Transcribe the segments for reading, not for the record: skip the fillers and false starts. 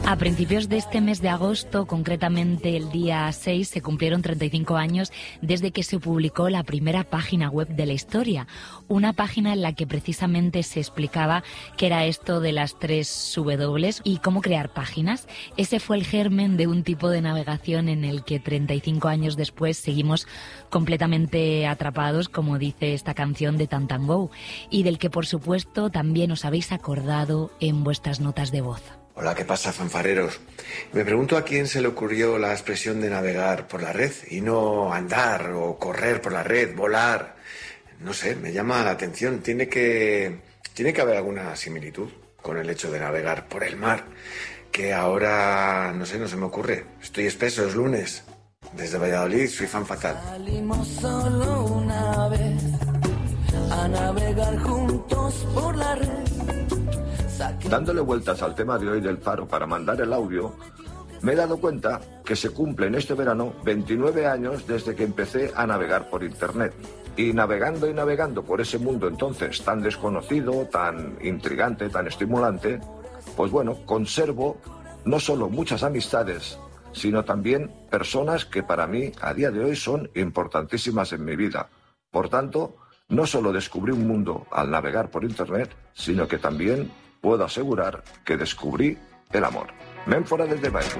A principios de este mes de agosto, concretamente el día 6, se cumplieron 35 años desde que se publicó la primera página web de la historia. Una página en la que precisamente se explicaba qué era esto de las 3 W y cómo crear páginas. Ese fue el germen de un tipo de navegación en el que 35 años después seguimos completamente atrapados, como dice esta canción de Tantango, y del que por supuesto también os habéis acordado en vuestras notas de voz. Hola, ¿qué pasa, fanfareros? Me pregunto a quién se le ocurrió la expresión de navegar por la red y no andar o correr por la red, volar. No sé, me llama la atención. Tiene que haber alguna similitud con el hecho de navegar por el mar, que ahora, no sé, no se me ocurre. Estoy espeso, es lunes. Desde Valladolid, soy fan fatal. Salimos solo una vez a navegar juntos por la red. Dándole vueltas al tema de hoy del faro para mandar el audio, me he dado cuenta que se cumplen este verano 29 años desde que empecé a navegar por internet. Y navegando por ese mundo entonces tan desconocido, tan intrigante, tan estimulante, pues bueno, conservo no solo muchas amistades, sino también personas que para mí a día de hoy son importantísimas en mi vida. Por tanto, no solo descubrí un mundo al navegar por internet, sino que también puedo asegurar que descubrí el amor. Ménfora desde Baixo.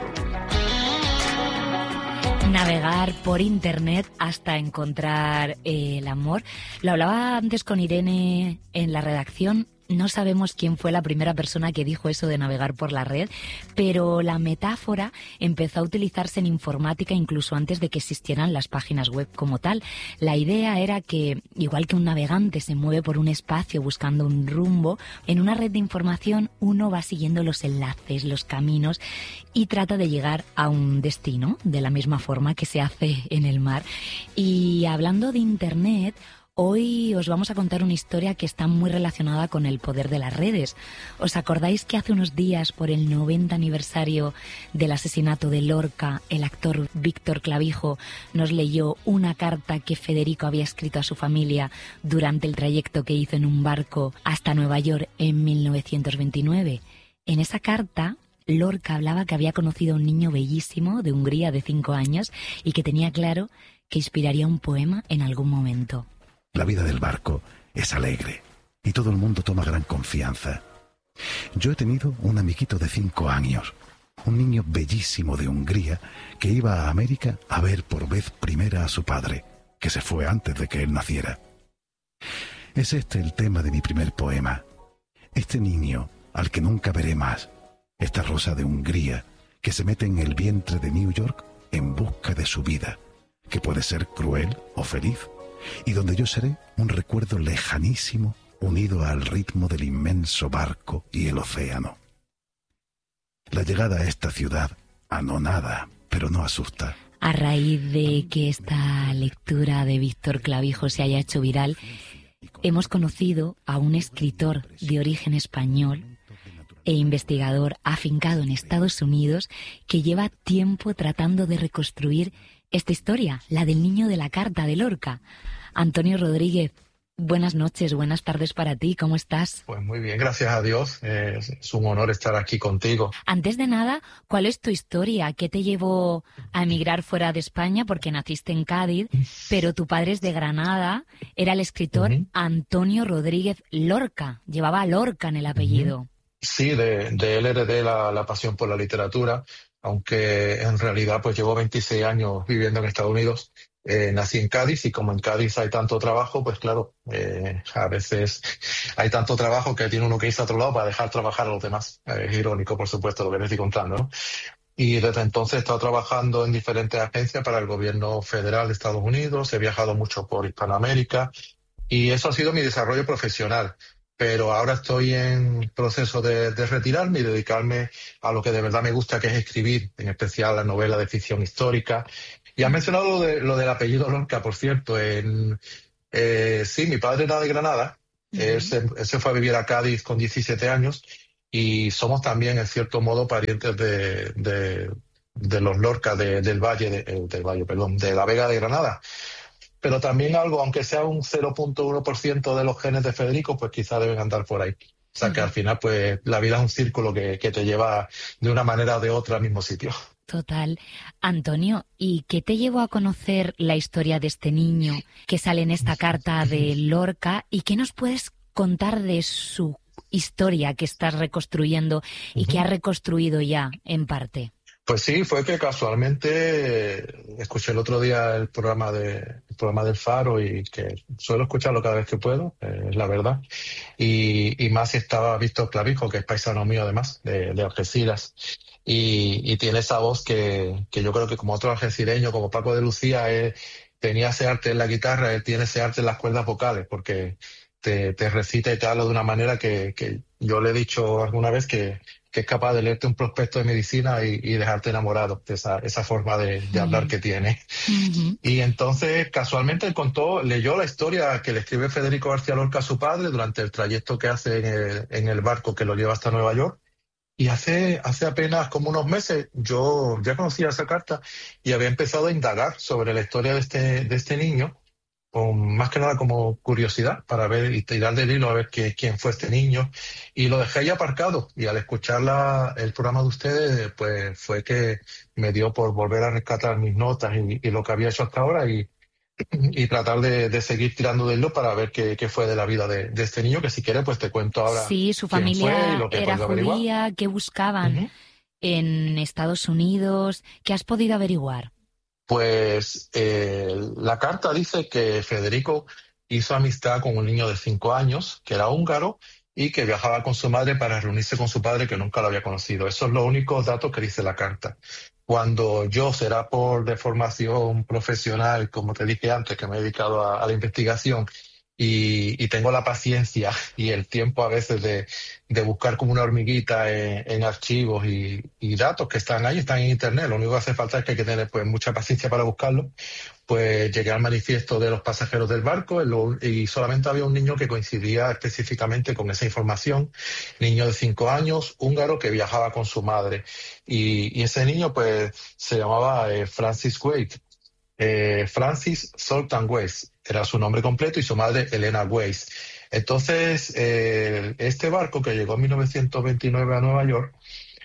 Navegar por internet hasta encontrar el amor. Lo hablaba antes con Irene en la redacción. No sabemos quién fue la primera persona que dijo eso de navegar por la red, pero la metáfora empezó a utilizarse en informática incluso antes de que existieran las páginas web como tal. La idea era que, igual que un navegante se mueve por un espacio buscando un rumbo, en una red de información uno va siguiendo los enlaces, los caminos y trata de llegar a un destino de la misma forma que se hace en el mar. Y hablando de internet, hoy os vamos a contar una historia que está muy relacionada con el poder de las redes. ¿Os acordáis que hace unos días, por el 90 aniversario del asesinato de Lorca, el actor Víctor Clavijo nos leyó una carta que Federico había escrito a su familia durante el trayecto que hizo en un barco hasta Nueva York en 1929? En esa carta, Lorca hablaba que había conocido a un niño bellísimo de Hungría de 5 años y que tenía claro que inspiraría un poema en algún momento. La vida del barco es alegre y todo el mundo toma gran confianza. Yo he tenido un amiguito de 5 años, un niño bellísimo de Hungría que iba a América a ver por vez primera a su padre, que se fue antes de que él naciera. Es este el tema de mi primer poema. Este niño, al que nunca veré más, esta rosa de Hungría que se mete en el vientre de New York en busca de su vida, que puede ser cruel o feliz, y donde yo seré un recuerdo lejanísimo unido al ritmo del inmenso barco y el océano. La llegada a esta ciudad anonada, pero no asusta. A raíz de que esta lectura de Víctor Clavijo se haya hecho viral, hemos conocido a un escritor de origen español e investigador afincado en Estados Unidos que lleva tiempo tratando de reconstruir esta historia, la del niño de la carta de Lorca. Antonio Rodríguez, buenas noches, buenas tardes para ti, ¿cómo estás? Pues muy bien, gracias a Dios, es un honor estar aquí contigo. Antes de nada, ¿cuál es tu historia? ¿Qué te llevó a emigrar fuera de España? Porque naciste en Cádiz, pero tu padre es de Granada, era el escritor Antonio Rodríguez Lorca, llevaba Lorca en el apellido. Sí, de él heredé la pasión por la literatura, aunque en realidad pues llevo 26 años viviendo en Estados Unidos. Nací en Cádiz y como en Cádiz hay tanto trabajo, pues claro, a veces hay tanto trabajo que tiene uno que irse a otro lado para dejar trabajar a los demás. Es irónico, por supuesto, lo que les estoy contando, ¿no? Y desde entonces he estado trabajando en diferentes agencias para el gobierno federal de Estados Unidos, he viajado mucho por Hispanoamérica y eso ha sido mi desarrollo profesional. Pero ahora estoy en proceso de retirarme y dedicarme a lo que de verdad me gusta, que es escribir, en especial la novela de ficción histórica. Y has mencionado lo del apellido Lorca, por cierto. Sí, mi padre era de Granada, él se fue a vivir a Cádiz con 17 años y somos también, en cierto modo, parientes de los Lorca del Valle, de la Vega de Granada. Pero también algo, aunque sea un 0.1% de los genes de Federico, pues quizá deben andar por ahí. O sea que al final, pues la vida es un círculo que te lleva de una manera o de otra al mismo sitio. Total. Antonio, ¿y qué te llevó a conocer la historia de este niño que sale en esta carta de Lorca? ¿Y qué nos puedes contar de su historia que estás reconstruyendo y que has reconstruido ya en parte? Pues sí, fue que casualmente escuché el otro día el programa del Faro, y que suelo escucharlo cada vez que puedo, es la verdad. Y más si estaba Víctor Clavijo, que es paisano mío además, de Algeciras. Y tiene esa voz que yo creo que como otro algecireño, como Paco de Lucía, tenía ese arte en la guitarra, él tiene ese arte en las cuerdas vocales, porque te recita y te habla de una manera que yo le he dicho alguna vez que es capaz de leerte un prospecto de medicina y dejarte enamorado de esa forma de hablar que tiene. Y entonces, casualmente, él leyó la historia que le escribe Federico García Lorca a su padre durante el trayecto que hace en el barco que lo lleva hasta Nueva York. Y hace apenas como unos meses yo ya conocía esa carta y había empezado a indagar sobre la historia de este niño, más que nada como curiosidad para ver y tirar del hilo a ver quién fue este niño. Y lo dejé ahí aparcado, y al escuchar el programa de ustedes, pues fue que me dio por volver a rescatar mis notas y lo que había hecho hasta ahora, y tratar de seguir tirando del hilo para ver qué fue de la vida de este niño, que si quieres pues te cuento ahora. Sí, su quién fue y familia lo que he era podido averiguar. judía, ¿qué buscaban en Estados Unidos? ¿Qué has podido averiguar? Pues la carta dice que Federico hizo amistad con un niño de 5 años, que era húngaro, y que viajaba con su madre para reunirse con su padre, que nunca lo había conocido. Esos son los únicos datos que dice la carta. Cuando yo, será por deformación profesional, como te dije antes, que me he dedicado a la investigación, y tengo la paciencia y el tiempo a veces de buscar como una hormiguita en archivos y datos que están ahí, están en internet. Lo único que hace falta es que hay que tener pues mucha paciencia para buscarlo. Pues llegué al manifiesto de los pasajeros del barco y solamente había un niño que coincidía específicamente con esa información. Niño de 5 años, húngaro, que viajaba con su madre. Y ese niño pues se llamaba Francis Weiss. Francis Zoltan Weiss era su nombre completo, y su madre Elena Weiss. Entonces, este barco que llegó en 1929 a Nueva York,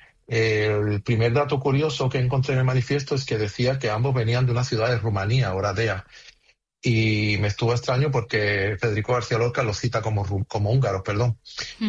el primer dato curioso que encontré en el manifiesto es que decía que ambos venían de una ciudad de Rumanía, Oradea. Y me estuvo extraño porque Federico García Lorca lo cita como húngaros, perdón.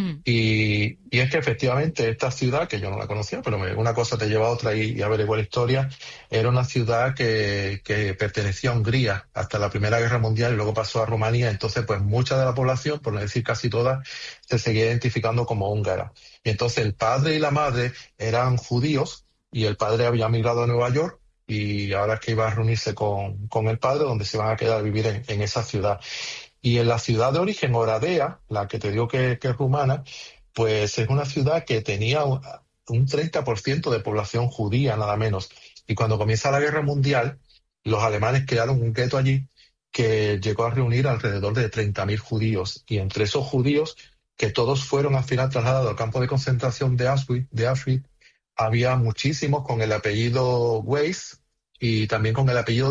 Y es que efectivamente esta ciudad, que yo no la conocía, pero una cosa te lleva a otra y averigué la historia, era una ciudad que pertenecía a Hungría hasta la Primera Guerra Mundial y luego pasó a Rumanía. Entonces, pues mucha de la población, por no decir casi toda, se seguía identificando como húngara. Y entonces el padre y la madre eran judíos, y el padre había migrado a Nueva York, y ahora es que iba a reunirse con el padre, donde se van a quedar a vivir en esa ciudad. Y en la ciudad de origen, Oradea, la que te digo que es rumana, pues es una ciudad que tenía un 30% de población judía, nada menos. Y cuando comienza la Guerra Mundial, los alemanes crearon un gueto allí que llegó a reunir alrededor de 30.000 judíos. Y entre esos judíos, que todos fueron al final trasladados al campo de concentración de Auschwitz, había muchísimos con el apellido Weiss y también con el apellido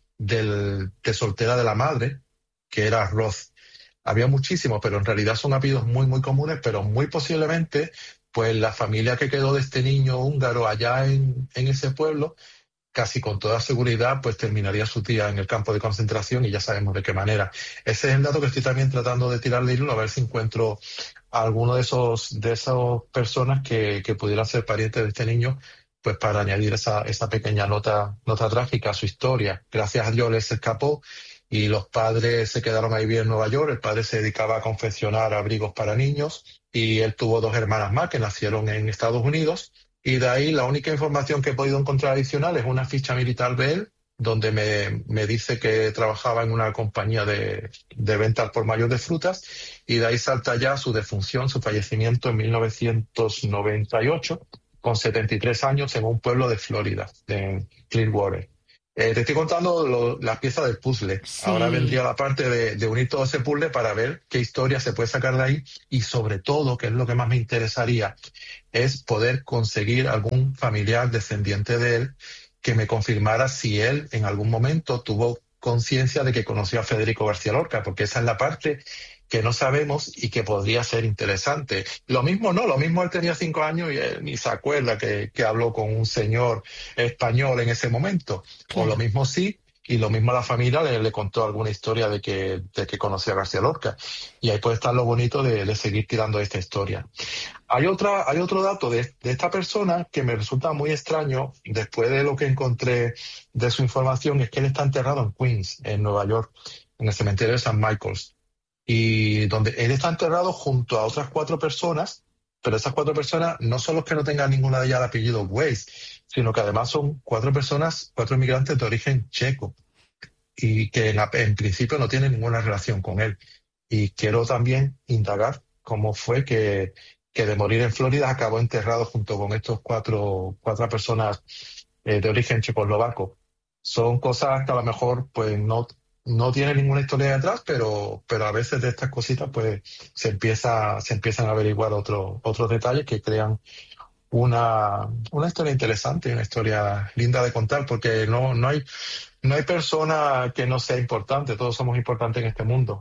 de soltera de la madre, que era Roth. Había muchísimos, pero en realidad son apellidos muy, muy comunes, pero muy posiblemente, pues la familia que quedó de este niño húngaro allá en ese pueblo, casi con toda seguridad, pues terminaría su día en el campo de concentración, y ya sabemos de qué manera. Ese es el dato que estoy también tratando de tirar de hilo, a ver si encuentro a alguno de esas personas que pudieran ser parientes de este niño, pues para añadir esa pequeña nota trágica a su historia. Gracias a Dios les escapó y los padres se quedaron ahí bien en Nueva York. El padre se dedicaba a confeccionar abrigos para niños, y él tuvo 2 hermanas más que nacieron en Estados Unidos. Y de ahí la única información que he podido encontrar adicional es una ficha militar de él, donde me dice que trabajaba en una compañía de venta al por mayor de frutas, y de ahí salta ya su defunción, su fallecimiento en 1998, con 73 años, en un pueblo de Florida, en Clearwater. Te estoy contando las piezas del puzzle. Sí. Ahora vendría la parte de unir todo ese puzzle para ver qué historia se puede sacar de ahí, y sobre todo, que es lo que más me interesaría, es poder conseguir algún familiar descendiente de él que me confirmara si él en algún momento tuvo conciencia de que conoció a Federico García Lorca, porque esa es la parte que no sabemos y que podría ser interesante. Lo mismo él tenía 5 años y él ni se acuerda que habló con un señor español en ese momento. Claro. O lo mismo sí, y lo mismo a la familia le contó alguna historia de que conocía a García Lorca. Y ahí puede estar lo bonito de seguir tirando esta historia. Hay otro dato de esta persona que me resulta muy extraño, después de lo que encontré de su información, es que él está enterrado en Queens, en Nueva York, en el cementerio de St. Michael's. Y donde él está enterrado junto a otras 4 personas, pero esas 4 personas no son los que no tengan ninguna de ellas el apellido Weiss, sino que además son 4 inmigrantes de origen checo y que en principio no tienen ninguna relación con él. Y quiero también indagar cómo fue que de morir en Florida acabó enterrado junto con estos 4 personas de origen checoslovaco. Son cosas que a lo mejor pues no tienen ninguna historia detrás, pero a veces de estas cositas pues se empiezan a averiguar otros detalles que crean una historia interesante, una historia linda de contar, porque no hay persona que no sea importante, todos somos importantes en este mundo.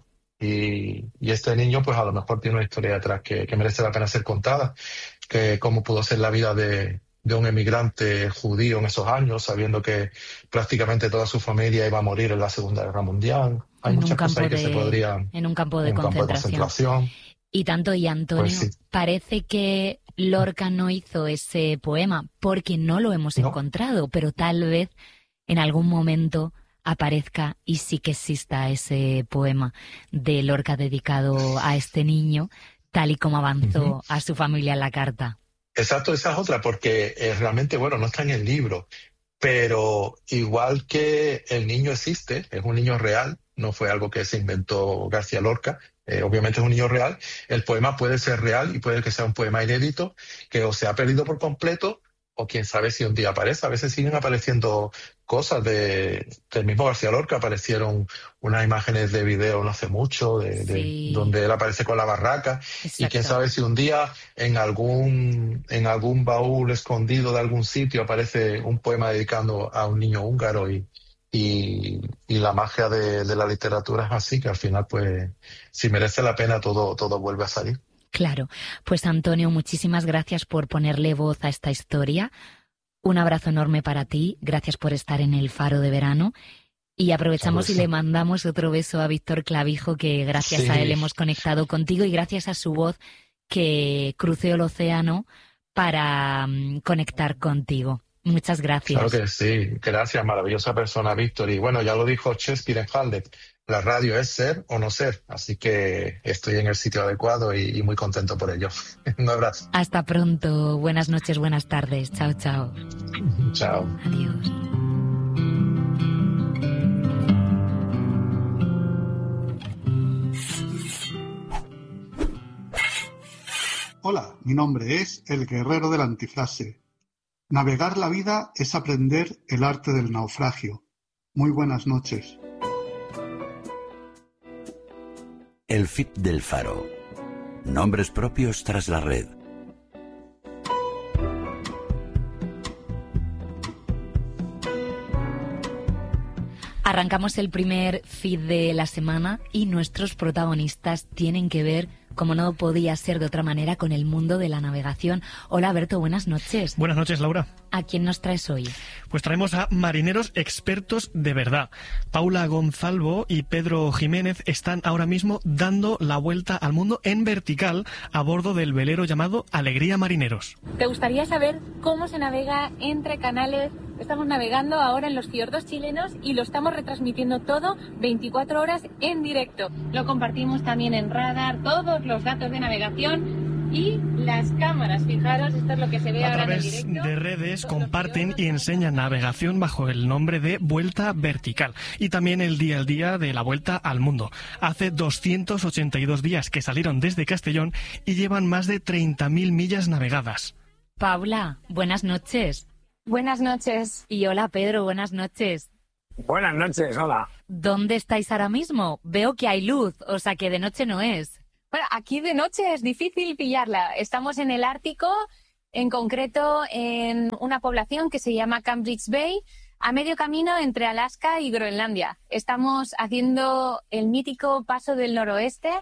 Y este niño pues a lo mejor tiene una historia detrás que merece la pena ser contada, que cómo pudo ser la vida de un emigrante judío en esos años, sabiendo que prácticamente toda su familia iba a morir en la Segunda Guerra Mundial. Hay muchas cosas ahí que se podrían... En un campo de concentración. Y tanto, y Antonio, Pues sí. Parece que Lorca no hizo ese poema porque no lo hemos encontrado, pero tal vez en algún momento aparezca y sí que exista ese poema de Lorca dedicado a este niño, tal y como avanzó a su familia en la carta. Exacto, esa es otra, porque realmente, no está en el libro, pero igual que el niño existe, es un niño real, no fue algo que se inventó García Lorca, obviamente es un niño real, el poema puede ser real y puede que sea un poema inédito, que o se ha perdido por completo, o quién sabe si un día aparece. A veces siguen apareciendo cosas del mismo García Lorca. Aparecieron unas imágenes de video no hace mucho, Sí. donde él aparece con la barraca. Exacto. Y quién sabe si un día en algún baúl escondido de algún sitio aparece un poema dedicando a un niño húngaro y la magia de la literatura es así, que al final, pues, si merece la pena, todo vuelve a salir. Claro. Pues Antonio, muchísimas gracias por ponerle voz a esta historia. Un abrazo enorme para ti. Gracias por estar en el Faro de Verano. Y aprovechamos y le mandamos otro beso a Víctor Clavijo, que gracias a él hemos conectado contigo y gracias a su voz que cruceó el océano para conectar contigo. Muchas gracias. Claro que sí. Gracias, maravillosa persona, Víctor. Y bueno, ya lo dijo Shakespeare en Hamlet. La radio es ser o no ser, así que estoy en el sitio adecuado y muy contento por ello. Un abrazo. Hasta pronto. Buenas noches, buenas tardes. Chao, chao. Chao. Adiós. Hola, mi nombre es El Guerrero de la Antifrase. Navegar la vida es aprender el arte del naufragio. Muy buenas noches. El feed del Faro. Nombres propios tras la red. Arrancamos el primer feed de la semana y nuestros protagonistas tienen que ver, como no podía ser de otra manera, con el mundo de la navegación. Hola, Berto, buenas noches. Buenas noches, Laura. ¿A quién nos traes hoy? Pues traemos a marineros expertos de verdad. Paula Gonzalvo y Pedro Jiménez están ahora mismo dando la vuelta al mundo en vertical a bordo del velero llamado Alegría Marineros. ¿Te gustaría saber cómo se navega entre canales? Estamos navegando ahora en los fiordos chilenos y lo estamos retransmitiendo todo 24 horas en directo. Lo compartimos también en radar, todos los datos de navegación y las cámaras. Fijaros, esto es lo que se ve ahora en el directo. A través de redes comparten y enseñan navegación bajo el nombre de Vuelta Vertical y también el día al día de la vuelta al mundo. Hace 282 días que salieron desde Castellón y llevan más de 30.000 millas navegadas. Paula, buenas noches. Buenas noches. Y hola, Pedro, buenas noches. Buenas noches, hola. ¿Dónde estáis ahora mismo? Veo que hay luz, o sea que de noche no es. Bueno, aquí de noche es difícil pillarla. Estamos en el Ártico, en concreto en una población que se llama Cambridge Bay, a medio camino entre Alaska y Groenlandia. Estamos haciendo el mítico Paso del Noroeste,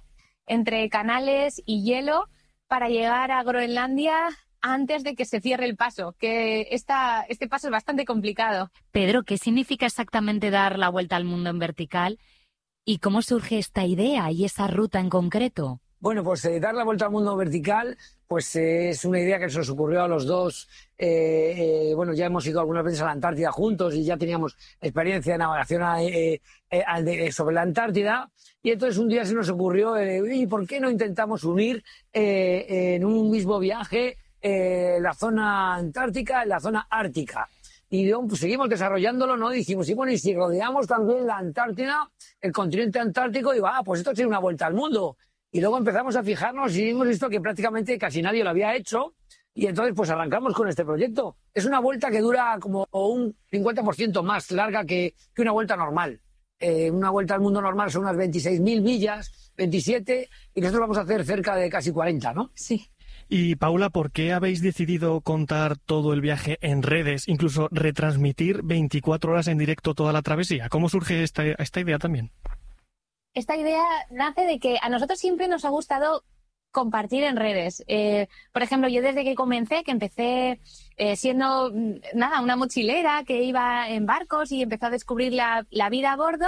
entre Canales y hielo para llegar a Groenlandia antes de que se cierre el paso, que este paso es bastante complicado. Pedro, ¿qué significa exactamente dar la vuelta al mundo en vertical? ¿Y cómo surge esta idea y esa ruta en concreto? Bueno, pues dar la vuelta al mundo vertical, pues es una idea que se nos ocurrió a los dos. Bueno, ya hemos ido algunas veces a la Antártida juntos y ya teníamos experiencia de navegación sobre la Antártida. Y entonces un día se nos ocurrió, ¿y por qué no intentamos unir en un mismo viaje la zona antártica y la zona ártica? Y pues seguimos desarrollándolo, ¿no? Dijimos, y bueno, y si rodeamos también la Antártida, el continente antártico, digo, pues esto tiene una vuelta al mundo. Y luego empezamos a fijarnos y hemos visto que prácticamente casi nadie lo había hecho. Y entonces pues arrancamos con este proyecto. Es una vuelta que dura como un 50% más larga que una vuelta normal. Una vuelta al mundo normal son unas 26.000 millas, 27, y nosotros vamos a hacer cerca de casi 40, ¿no? Sí. Y Paula, ¿por qué habéis decidido contar todo el viaje en redes, incluso retransmitir 24 horas en directo toda la travesía? ¿Cómo surge esta idea también? Esta idea nace de que a nosotros siempre nos ha gustado compartir en redes. Por ejemplo, yo desde que empecé siendo una mochilera que iba en barcos y empezó a descubrir la vida a bordo,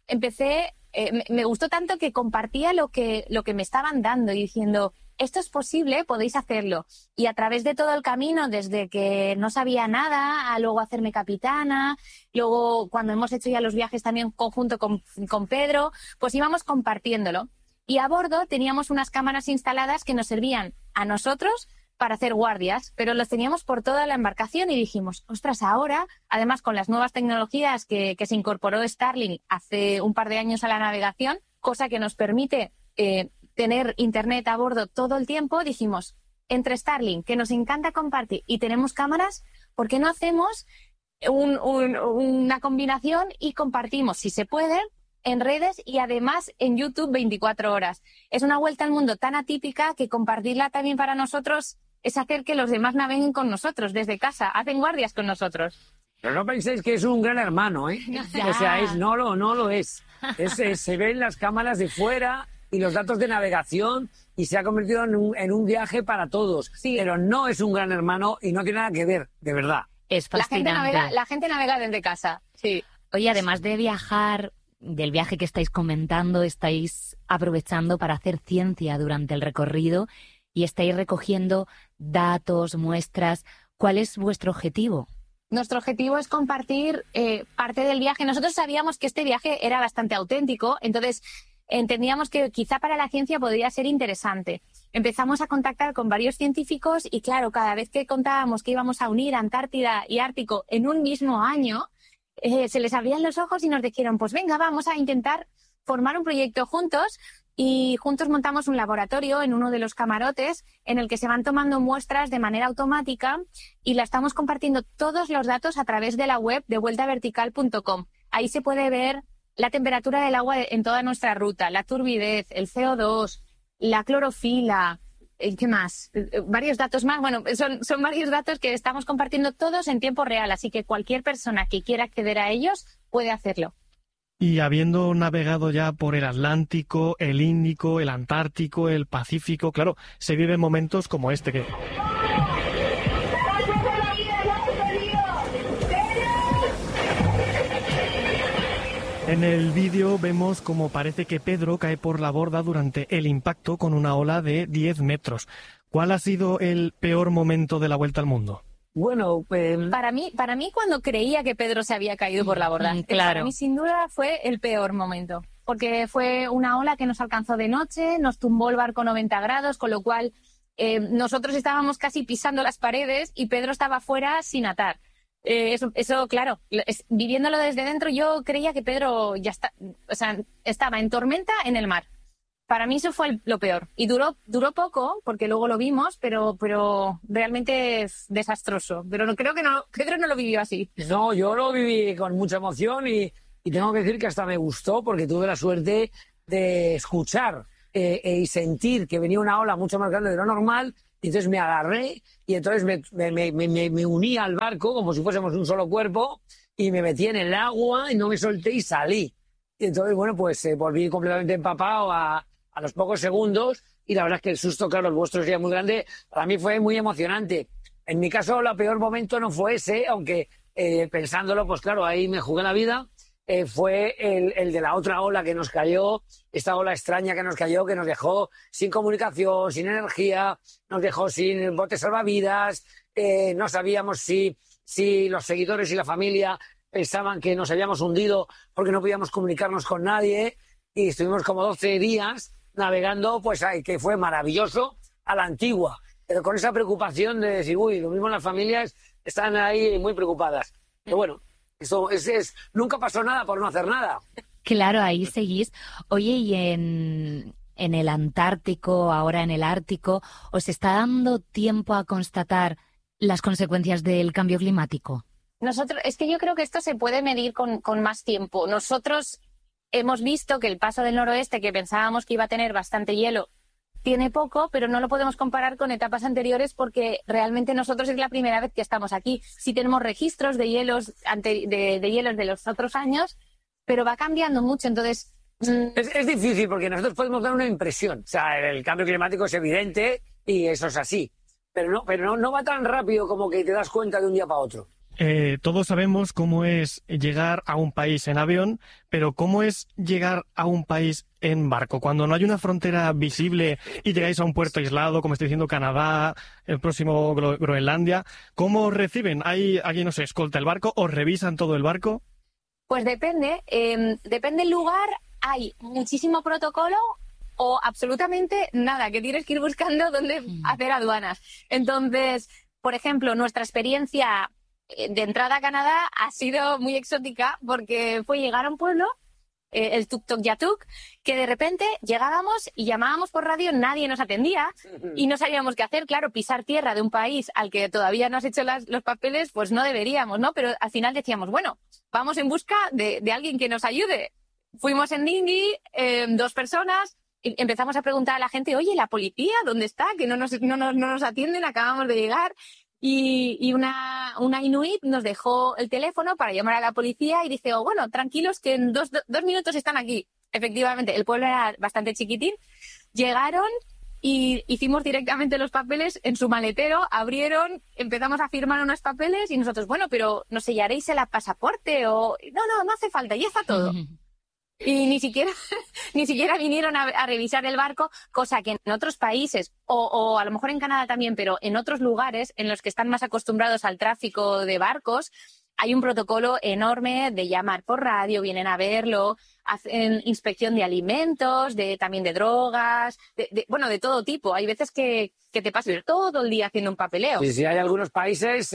me gustó tanto que compartía lo que me estaban dando y diciendo, esto es posible, podéis hacerlo. Y a través de todo el camino, desde que no sabía nada, a luego hacerme capitana, luego cuando hemos hecho ya los viajes también conjunto con Pedro, pues íbamos compartiéndolo. Y a bordo teníamos unas cámaras instaladas que nos servían a nosotros para hacer guardias, pero los teníamos por toda la embarcación y dijimos, ostras, ahora, además con las nuevas tecnologías que se incorporó Starlink hace un par de años a la navegación, cosa que nos permite tener internet a bordo todo el tiempo, dijimos, entre Starlink, que nos encanta compartir, y tenemos cámaras, ¿por qué no hacemos una combinación y compartimos, si se puede, en redes y además en YouTube 24 horas? Es una vuelta al mundo tan atípica que compartirla también para nosotros es hacer que los demás naveguen con nosotros desde casa, hacen guardias con nosotros. Pero no penséis que es un gran hermano, ¿eh? O sea, no lo es. Se ven las cámaras de fuera y los datos de navegación y se ha convertido en un viaje para todos. Sí. Pero no es un gran hermano y no tiene nada que ver, de verdad. Es fascinante. La gente navega desde casa, sí. Oye, además de viajar, del viaje que estáis comentando, estáis aprovechando para hacer ciencia durante el recorrido y estáis recogiendo datos, muestras. ¿Cuál es vuestro objetivo? Nuestro objetivo es compartir parte del viaje. Nosotros sabíamos que este viaje era bastante auténtico, entonces entendíamos que quizá para la ciencia podría ser interesante. Empezamos a contactar con varios científicos y claro, cada vez que contábamos que íbamos a unir Antártida y Ártico en un mismo año, se les abrían los ojos y nos dijeron, pues venga, vamos a intentar formar un proyecto juntos, y juntos montamos un laboratorio en uno de los camarotes en el que se van tomando muestras de manera automática y la estamos compartiendo todos los datos a través de la web de vueltavertical.com. Ahí se puede ver la temperatura del agua en toda nuestra ruta, la turbidez, el CO2, la clorofila, ¿qué más? Varios datos más. Bueno, son varios datos que estamos compartiendo todos en tiempo real, así que cualquier persona que quiera acceder a ellos puede hacerlo. Y habiendo navegado ya por el Atlántico, el Índico, el Antártico, el Pacífico, claro, se viven momentos como este que... En el vídeo vemos como parece que Pedro cae por la borda durante el impacto con una ola de 10 metros. ¿Cuál ha sido el peor momento de la vuelta al mundo? Bueno, para mí cuando creía que Pedro se había caído por la borda, claro. Para mí sin duda fue el peor momento, porque fue una ola que nos alcanzó de noche, nos tumbó el barco 90 grados, con lo cual nosotros estábamos casi pisando las paredes y Pedro estaba fuera sin atar. Eso claro, viviéndolo desde dentro, yo creía que Pedro ya estaba en tormenta en el mar. Para mí eso fue lo peor. Y duró poco, porque luego lo vimos, pero realmente es desastroso. Pero creo que Pedro no lo vivió así. No, yo lo viví con mucha emoción y tengo que decir que hasta me gustó porque tuve la suerte de escuchar y sentir que venía una ola mucho más grande de lo normal. Y entonces me agarré y entonces me uní al barco como si fuésemos un solo cuerpo y me metí en el agua y no me solté y salí. Y entonces, bueno, pues volví completamente empapado a a los pocos segundos, y la verdad es que el susto, claro, el vuestro sería muy grande. Para mí fue muy emocionante. En mi caso, el peor momento no fue ese, aunque pensándolo, pues claro, ahí me jugué la vida. Fue el de la otra ola que nos cayó, esta ola extraña que nos cayó, que nos dejó sin comunicación, sin energía, nos dejó sin botes salvavidas, no sabíamos si los seguidores y la familia pensaban que nos habíamos hundido porque no podíamos comunicarnos con nadie, y estuvimos como 12 días navegando, pues que fue maravilloso, a la antigua, pero con esa preocupación de decir, uy, lo mismo las familias están ahí muy preocupadas. Pero bueno, eso nunca pasó nada por no hacer nada. Claro, ahí seguís. Oye, y en el Antártico, ahora en el Ártico, ¿os está dando tiempo a constatar las consecuencias del cambio climático? Nosotros, es que yo creo que esto se puede medir con más tiempo. Nosotros hemos visto que el paso del noroeste, que pensábamos que iba a tener bastante hielo, tiene poco, pero no lo podemos comparar con etapas anteriores porque realmente nosotros es la primera vez que estamos aquí. Sí tenemos registros de hielos de hielos de los otros años, pero va cambiando mucho, entonces... Es difícil porque nosotros podemos dar una impresión. O sea, el cambio climático es evidente y eso es así. Pero no va tan rápido como que te das cuenta de un día para otro. Todos sabemos cómo es llegar a un país en avión, pero ¿cómo es llegar a un país en barco? Cuando no hay una frontera visible y llegáis a un puerto aislado, como estoy diciendo, Canadá, el próximo Groenlandia, ¿cómo os reciben? ¿Hay alguien os escolta el barco? ¿Os revisan todo el barco? Pues depende del lugar, hay muchísimo protocolo o absolutamente nada, que tienes que ir buscando dónde hacer aduanas. Entonces, por ejemplo, nuestra experiencia de entrada a Canadá ha sido muy exótica porque fue llegar a un pueblo, el Tuktoyaktuk, que de repente llegábamos y llamábamos por radio, nadie nos atendía y no sabíamos qué hacer. Claro, pisar tierra de un país al que todavía no has hecho los papeles, pues no deberíamos, ¿no? Pero al final decíamos, bueno, vamos en busca de alguien que nos ayude. Fuimos en dinghy, 2 personas, y empezamos a preguntar a la gente, oye, ¿la policía dónde está? Que no nos atienden, acabamos de llegar. Y una inuit nos dejó el teléfono para llamar a la policía y dice, bueno, tranquilos que en dos minutos están aquí. Efectivamente, el pueblo era bastante chiquitín. Llegaron y hicimos directamente los papeles en su maletero, abrieron, empezamos a firmar unos papeles y nosotros, bueno, pero ¿nos sellaréis el pasaporte? O no hace falta, ya está todo. Y ni siquiera vinieron a revisar el barco, cosa que en otros países, o a lo mejor en Canadá también, pero en otros lugares en los que están más acostumbrados al tráfico de barcos, hay un protocolo enorme de llamar por radio, vienen a verlo, hacen inspección de alimentos, también de drogas, de todo tipo. Hay veces que te pasas todo el día haciendo un papeleo. Sí, hay algunos países,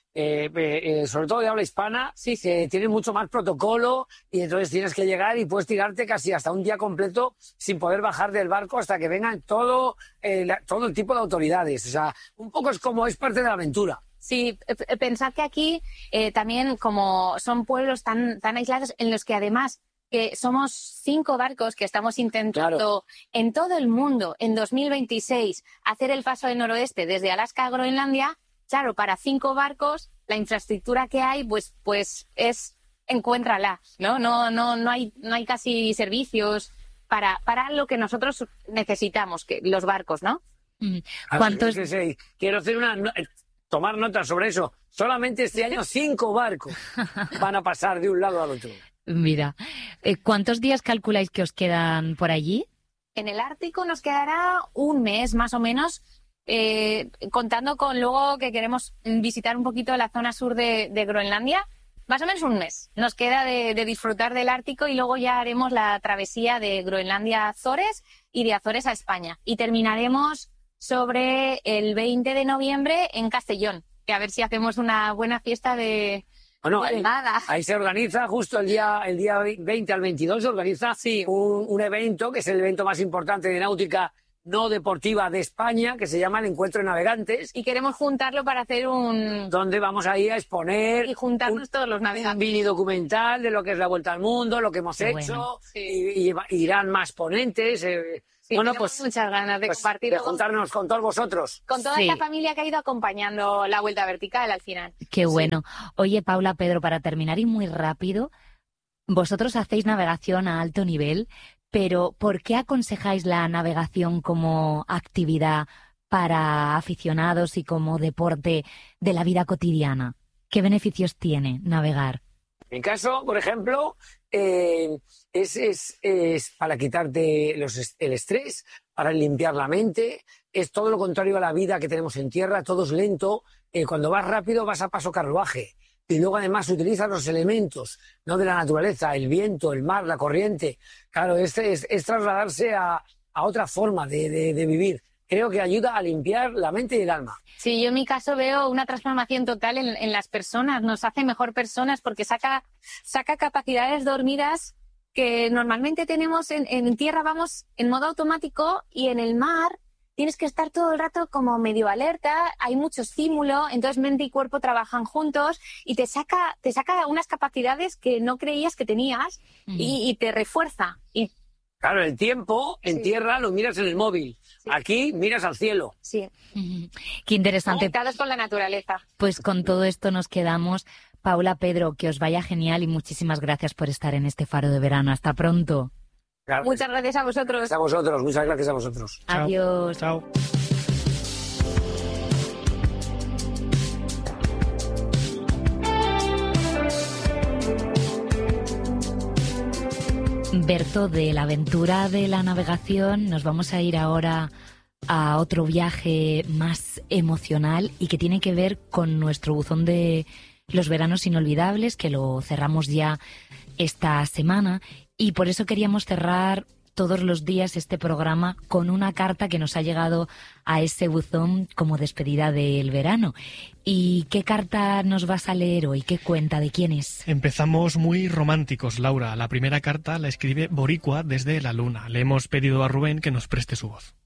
sobre todo de habla hispana, que tienen mucho más protocolo y entonces tienes que llegar y puedes tirarte casi hasta un día completo sin poder bajar del barco hasta que vengan todo el tipo de autoridades. O sea, un poco es parte de la aventura. Sí, pensad que aquí también como son pueblos tan aislados en los que además que somos 5 barcos que estamos intentando en todo el mundo en 2026 hacer el paso del noroeste desde Alaska a Groenlandia, claro, para 5 barcos la infraestructura que hay pues es encuéntrala, ¿no? No hay casi servicios para lo que nosotros necesitamos, que los barcos, ¿no? ¿Cuántos? Quiero hacer tomar nota sobre eso. Solamente este año 5 barcos van a pasar de un lado al otro. Mira, ¿cuántos días calculáis que os quedan por allí? En el Ártico nos quedará un mes más o menos, contando con luego que queremos visitar un poquito la zona sur de Groenlandia. Más o menos un mes. Nos queda de disfrutar del Ártico y luego ya haremos la travesía de Groenlandia a Azores y de Azores a España. Y terminaremos sobre el 20 de noviembre en Castellón, que a ver si hacemos una buena fiesta de... Bueno, ahí se organiza justo el día 20 al 22, se organiza un evento que es el evento más importante de náutica no deportiva de España, que se llama el Encuentro de Navegantes. Y queremos juntarlo para hacer donde vamos ahí a exponer... Y juntarnos todos los navegantes. Un mini documental de lo que es la Vuelta al Mundo, lo que hemos hecho, y irán más ponentes... pues muchas ganas de compartir. De juntarnos con todos vosotros. Con toda esta familia que ha ido acompañando la Vuelta Vertical al final. Qué bueno. Oye, Paula, Pedro, para terminar y muy rápido, vosotros hacéis navegación a alto nivel, pero ¿por qué aconsejáis la navegación como actividad para aficionados y como deporte de la vida cotidiana? ¿Qué beneficios tiene navegar? En mi caso, por ejemplo, es para quitarte el estrés, para limpiar la mente. Es todo lo contrario a la vida que tenemos en tierra, todo es lento. Cuando vas rápido vas a paso carruaje. Y luego además utilizas los elementos, ¿no?, de la naturaleza, el viento, el mar, la corriente. Claro, es trasladarse a otra forma de vivir. Creo que ayuda a limpiar la mente y el alma. Sí, yo en mi caso veo una transformación total en las personas, nos hace mejor personas porque saca capacidades dormidas que normalmente tenemos en tierra, vamos en modo automático, y en el mar tienes que estar todo el rato como medio alerta, hay mucho estímulo, entonces mente y cuerpo trabajan juntos y te saca unas capacidades que no creías que tenías y te refuerza. Claro, el tiempo en tierra lo miras en el móvil. Sí. Aquí miras al cielo. Sí. Qué interesante. Conectados con la naturaleza. Pues con todo esto nos quedamos. Paula, Pedro, que os vaya genial y muchísimas gracias por estar en este Faro de Verano. Hasta pronto. Claro. Muchas gracias a vosotros. A vosotros, muchas gracias a vosotros. Chao. Adiós. Chao. Berto, de la aventura de la navegación nos vamos a ir ahora a otro viaje más emocional y que tiene que ver con nuestro buzón de los veranos inolvidables, que lo cerramos ya esta semana, y por eso queríamos cerrar todos los días este programa con una carta que nos ha llegado a ese buzón como despedida del verano. ¿Y qué carta nos vas a leer hoy? ¿Qué cuenta? ¿De quién es? Empezamos muy románticos, Laura. La primera carta la escribe Boricua desde la Luna. Le hemos pedido a Rubén que nos preste su voz.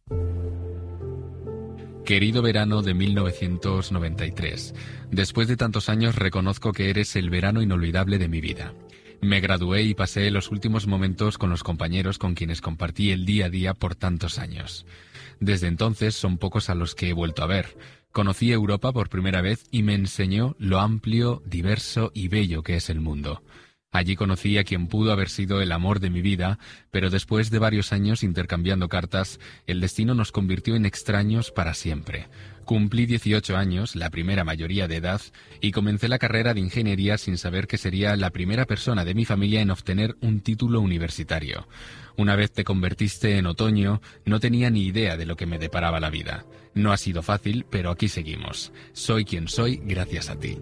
Querido verano de 1993, después de tantos años reconozco que eres el verano inolvidable de mi vida. Me gradué y pasé los últimos momentos con los compañeros con quienes compartí el día a día por tantos años. Desde entonces son pocos a los que he vuelto a ver. Conocí Europa por primera vez y me enseñó lo amplio, diverso y bello que es el mundo. Allí conocí a quien pudo haber sido el amor de mi vida, pero después de varios años intercambiando cartas, el destino nos convirtió en extraños para siempre. Cumplí 18 años, la primera mayoría de edad, y comencé la carrera de ingeniería sin saber que sería la primera persona de mi familia en obtener un título universitario. Una vez te convertiste en otoño, no tenía ni idea de lo que me deparaba la vida. No ha sido fácil, pero aquí seguimos. Soy quien soy gracias a ti.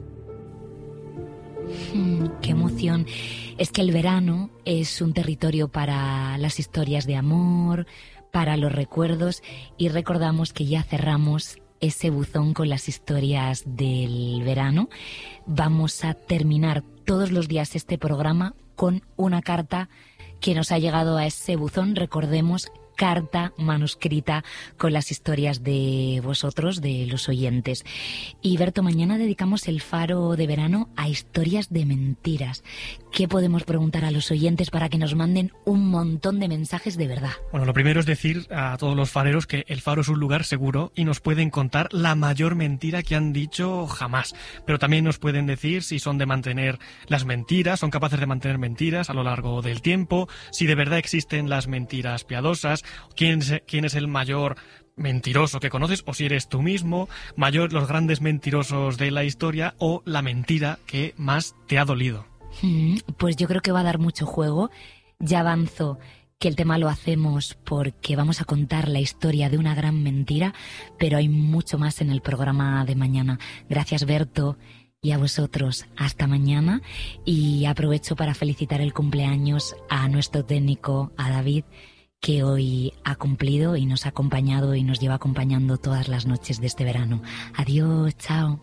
¡Qué emoción! Es que el verano es un territorio para las historias de amor, para los recuerdos, y recordamos que ya cerramos ese buzón con las historias del verano. Vamos a terminar todos los días este programa con una carta que nos ha llegado a ese buzón. Recordemos, carta manuscrita con las historias de vosotros, de los oyentes. Y Berto, mañana dedicamos el Faro de Verano a historias de mentiras. ¿Qué podemos preguntar a los oyentes para que nos manden un montón de mensajes de verdad? Bueno, lo primero es decir a todos los fareros que el Faro es un lugar seguro y nos pueden contar la mayor mentira que han dicho jamás. Pero también nos pueden decir si son de mantener las mentiras, son capaces de mantener mentiras a lo largo del tiempo, si de verdad existen las mentiras piadosas, quién es el mayor mentiroso que conoces, o si eres tú mismo, los grandes mentirosos de la historia, o la mentira que más te ha dolido. Pues yo creo que va a dar mucho juego. Ya avanzo que el tema lo hacemos porque vamos a contar la historia de una gran mentira, pero hay mucho más en el programa de mañana. Gracias, Berto, y a vosotros. Hasta mañana, y aprovecho para felicitar el cumpleaños a nuestro técnico, a David, que hoy ha cumplido y nos ha acompañado y nos lleva acompañando todas las noches de este verano. Adiós, chao.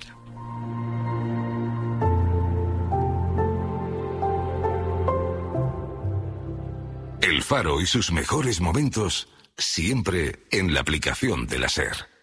El Faro y sus mejores momentos siempre en la aplicación de la SER.